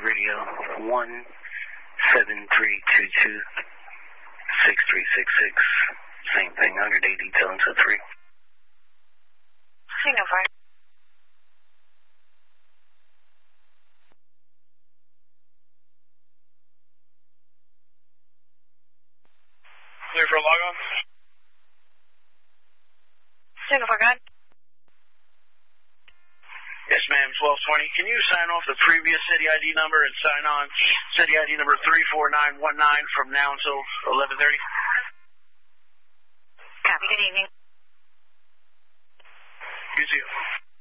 Radio 17322-6366. Same thing, 100 AD detail into 3. Singapore. Clear for a log-on? Singapore, God. Yes, ma'am, 1220. Can you sign off the previous city ID number and sign on city ID number 34919 from now until 11:30? Copy, good evening. You too.